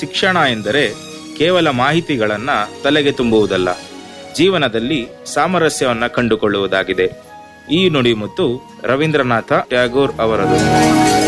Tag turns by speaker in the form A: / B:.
A: ಶಿಕ್ಷಣ ಎಂದರೆ ಕೇವಲ ಮಾಹಿತಿಗಳನ್ನ ತಲೆಗೆ ತುಂಬುವುದಲ್ಲ, ಜೀವನದಲ್ಲಿ ಸಾಮರಸ್ಯವನ್ನ ಕಂಡುಕೊಳ್ಳುವುದಾಗಿದೆ. ಈ ನುಡಿಮುತ್ತು ರವೀಂದ್ರನಾಥ ಟ್ಯಾಗೋರ್ ಅವರದು.